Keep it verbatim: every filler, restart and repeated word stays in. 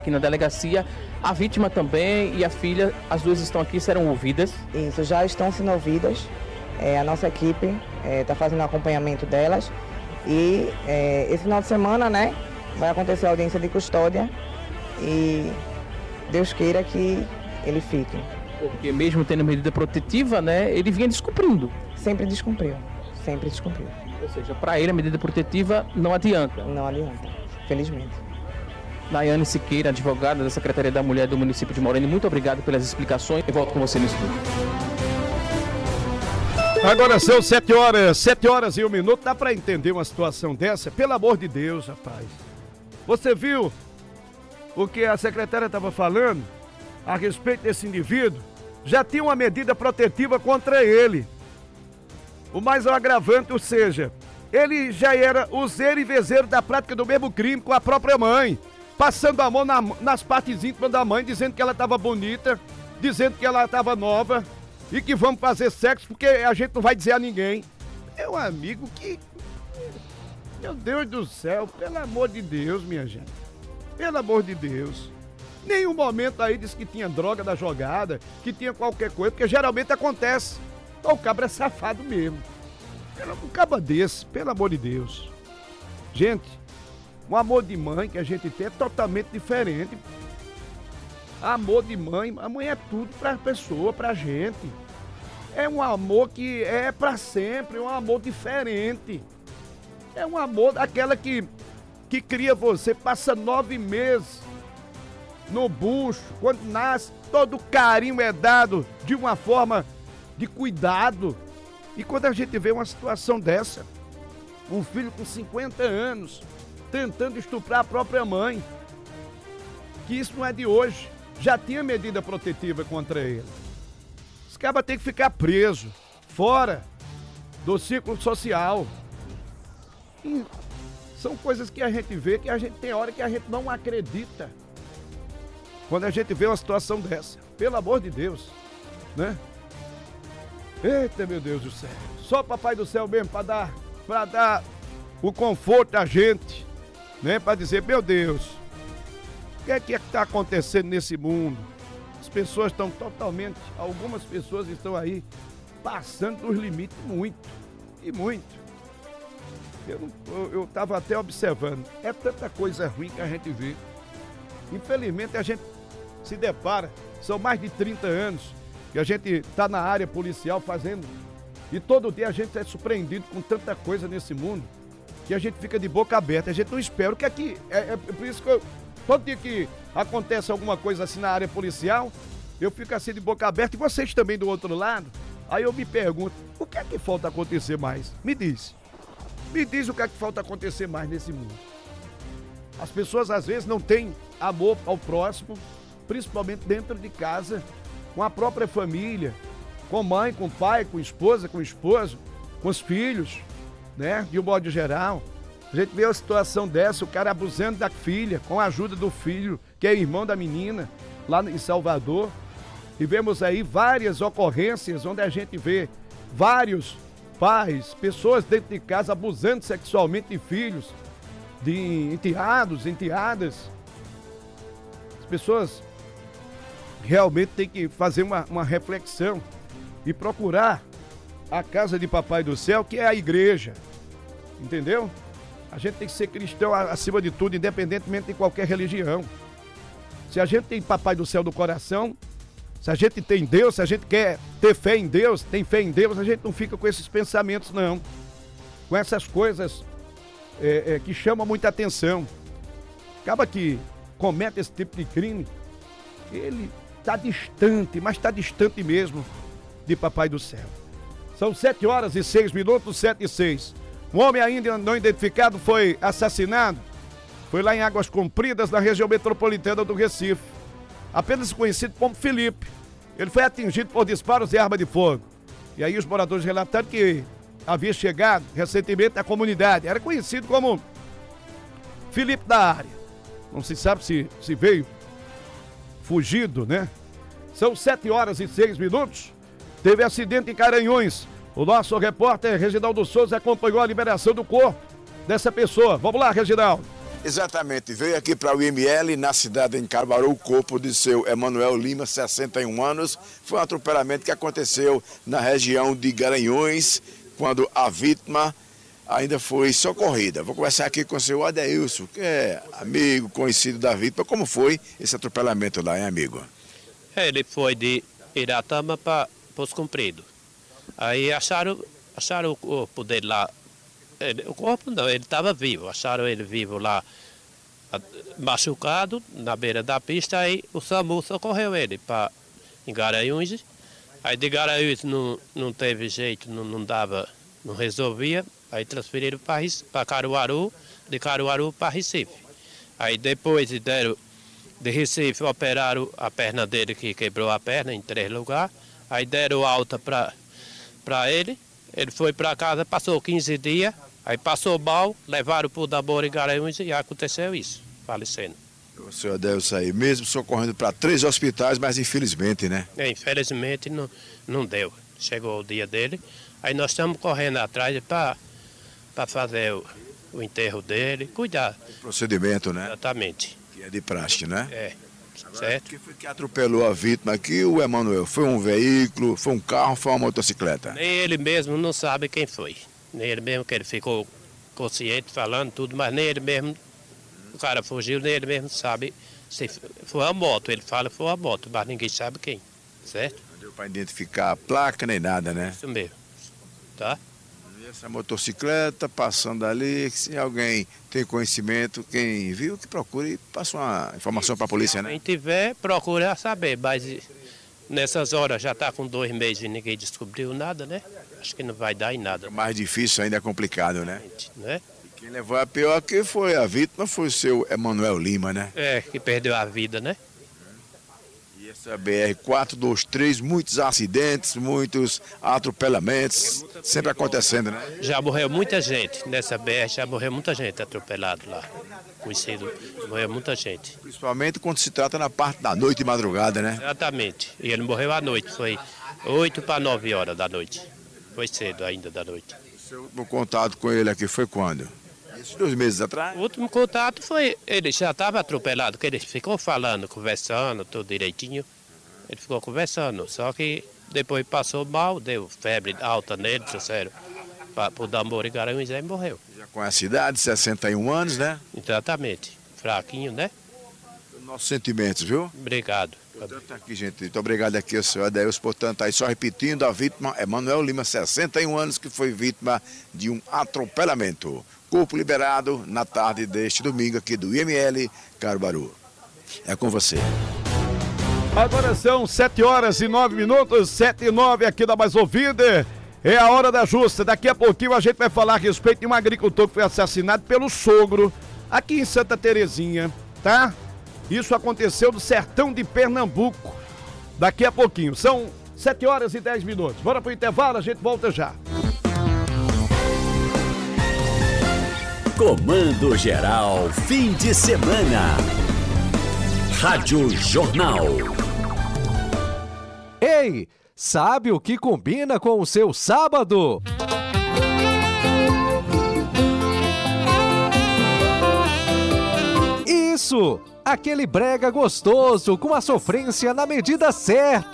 Aqui na delegacia, a vítima também e a filha, as duas estão aqui, serão ouvidas? Isso, já estão sendo ouvidas. É, a nossa equipe está é, fazendo acompanhamento delas e é, esse final de semana, né, vai acontecer a audiência de custódia e Deus queira que ele fique. Porque mesmo tendo medida protetiva, né, ele vinha descumprindo. Sempre descumpriu, sempre descumpriu. Ou seja, para ele a medida protetiva não adianta. Não adianta, felizmente. Nayane Siqueira, advogada da Secretaria da Mulher do município de Moreno, muito obrigado pelas explicações. Eu volto com você no estúdio. Agora são sete horas, sete horas e um minuto. Dá pra entender uma situação dessa? Pelo amor de Deus, rapaz. Você viu o que a secretária estava falando a respeito desse indivíduo? Já tinha uma medida protetiva contra ele. O mais agravante, ou seja, ele já era useiro e vezeiro da prática do mesmo crime com a própria mãe. Passando a mão na, nas partes íntimas da mãe, dizendo que ela estava bonita, dizendo que ela estava nova e que vamos fazer sexo porque a gente não vai dizer a ninguém. Meu amigo, que... Meu Deus do céu, pelo amor de Deus, minha gente. Pelo amor de Deus. Nenhum momento aí disse que tinha droga da jogada, que tinha qualquer coisa, porque geralmente acontece. O cabra é safado mesmo. Um cabra desse, pelo amor de Deus. Gente... O amor de mãe que a gente tem é totalmente diferente. Amor de mãe, a mãe é tudo pra pessoa, pra gente. É um amor que é pra sempre, é um amor diferente. É um amor daquela que, que cria você, passa nove meses no bucho, quando nasce, todo carinho é dado de uma forma de cuidado. E quando a gente vê uma situação dessa, um filho com cinquenta anos... tentando estuprar a própria mãe, que isso não é de hoje, já tinha medida protetiva contra ele. Esse cara tem que ficar preso, fora do círculo social. E são coisas que a gente vê, que a gente tem hora que a gente não acredita. Quando a gente vê uma situação dessa, pelo amor de Deus, né? Eita, meu Deus do céu, só Papai do Céu mesmo para dar, para dar o conforto a gente, né, para dizer, meu Deus, o que é que está acontecendo nesse mundo? As pessoas estão totalmente, algumas pessoas estão aí passando dos limites muito, e muito. Eu estava até observando, é tanta coisa ruim que a gente vê. Infelizmente a gente se depara, são mais de trinta anos que a gente está na área policial fazendo, e todo dia a gente é surpreendido com tanta coisa nesse mundo, que a gente fica de boca aberta, a gente não espera. O que é que... É, é por isso que eu, todo dia que acontece alguma coisa assim na área policial, eu fico assim de boca aberta, e vocês também do outro lado, aí eu me pergunto, o que é que falta acontecer mais? Me diz. Me diz o que é que falta acontecer mais nesse mundo. As pessoas às vezes não têm amor ao próximo, principalmente dentro de casa, com a própria família, com mãe, com pai, com esposa, com esposo, com os filhos, né? De um modo geral. A gente vê uma situação dessa, o cara abusando da filha, com a ajuda do filho, que é irmão da menina, lá em Salvador. E vemos aí várias ocorrências onde a gente vê vários pais, pessoas dentro de casa abusando sexualmente de filhos, de enteados, enteadas. As pessoas realmente têm que fazer uma, uma reflexão e procurar a casa de Papai do Céu, que é a igreja, entendeu? A gente tem que ser cristão acima de tudo, independentemente de qualquer religião. Se a gente tem Papai do Céu no coração, se a gente tem Deus, se a gente quer ter fé em Deus, tem fé em Deus, a gente não fica com esses pensamentos, não. Com essas coisas é, é, que chamam muita atenção. Acaba que comete esse tipo de crime, ele está distante, mas está distante mesmo de Papai do Céu. São sete horas e seis minutos, sete e seis. Um homem ainda não identificado foi assassinado. Foi lá em Águas Compridas, na região metropolitana do Recife. Apenas conhecido como Felipe. Ele foi atingido por disparos de arma de fogo. E aí os moradores relataram que havia chegado recentemente à comunidade. Era conhecido como Felipe da área. Não se sabe se, se veio fugido, né? São sete horas e seis minutos. Teve acidente em Caranhões. O nosso repórter Reginaldo Souza acompanhou a liberação do corpo dessa pessoa. Vamos lá, Reginaldo. Exatamente, veio aqui para o I M L, na cidade de Caruaru, o corpo de seu Emanuel Lima, sessenta e um anos. Foi um atropelamento que aconteceu na região de Garanhuns, quando a vítima ainda foi socorrida. Vou conversar aqui com o seu Adeilson, que é amigo, conhecido da vítima. Como foi esse atropelamento lá, hein, amigo? Ele foi de Iratama para Poço Comprido. Aí acharam, acharam o corpo dele lá. Ele, o corpo não, ele estava vivo. Acharam ele vivo lá, machucado, na beira da pista. Aí o SAMU socorreu ele para em Garanhuns. Aí de Garanhuns não, não teve jeito, não, não dava, não resolvia. Aí transferiram para Caruaru, de Caruaru para Recife. Aí depois deram, de Recife operaram a perna dele, que quebrou a perna em três lugares. Aí deram alta para ele. Ele foi para casa, passou quinze dias. Aí passou mal, levaram para o Dabor em Garanhuns e aconteceu isso, falecendo. O senhor Adeilson aí, mesmo socorrendo para três hospitais, mas infelizmente, né? É, infelizmente não, não deu. Chegou o dia dele, aí nós estamos correndo atrás para fazer o, o enterro dele, cuidar. O procedimento, né? Exatamente. Que é de praxe, né? É, certo. Quem foi que atropelou a vítima aqui, o Emanuel? Foi um veículo, foi um carro, foi uma motocicleta? Nem ele mesmo não sabe quem foi. Nem ele mesmo, que ele ficou consciente falando tudo, mas nem ele mesmo, o cara fugiu, nem ele mesmo sabe se foi a moto. Ele fala que foi a moto, mas ninguém sabe quem, certo? Não deu para identificar a placa nem nada, né? Isso mesmo, tá? E essa motocicleta passando ali, se alguém tem conhecimento, quem viu, que procure e passe uma informação para a polícia, né? Quem tiver, procura saber, mas nessas horas já está com dois meses e ninguém descobriu nada, né? Acho que não vai dar em nada. O mais difícil ainda é complicado, né? né? E quem levou a pior aqui foi a vítima, foi o seu Emanuel Lima, né? É, que perdeu a vida, né? E essa B R quatrocentos e vinte e três, muitos acidentes, muitos atropelamentos, sempre acontecendo, né? Já morreu muita gente nessa B R, já morreu muita gente atropelado lá. Conhecido, morreu muita gente. Principalmente quando se trata na parte da noite e madrugada, né? Exatamente. E ele morreu à noite, foi oito para nove horas da noite. Foi cedo ainda da noite. O seu último contato com ele aqui foi quando? Esses dois meses atrás? O último contato foi, ele já estava atropelado, que ele ficou falando, conversando, tudo direitinho. Ele ficou conversando, só que depois passou mal, deu febre alta nele, trouxeram para o Dabor em Garanhuns e aí morreu. Já conhece a idade, sessenta e um anos, né? Exatamente. Fraquinho, né? Nossos sentimentos, viu? Obrigado. Portanto, tá aqui, gente. Muito obrigado aqui ao senhor Adeilson. Portanto, aí só repetindo, a vítima é Emanuel Lima, sessenta e um anos, que foi vítima de um atropelamento. Corpo liberado na tarde deste domingo aqui do I M L Caruaru. É com você. Agora são sete horas e nove minutos, sete e nove aqui da Mais Ouvida. É a hora da justa. Daqui a pouquinho a gente vai falar a respeito de um agricultor que foi assassinado pelo sogro aqui em Santa Terezinha, tá? Isso aconteceu no sertão de Pernambuco. Daqui a pouquinho. São sete horas e dez minutos. Bora pro intervalo, a gente volta já. Comando Geral, fim de semana. Rádio Jornal. Ei, sabe o que combina com o seu sábado? Isso! Aquele brega gostoso com a sofrência na medida certa.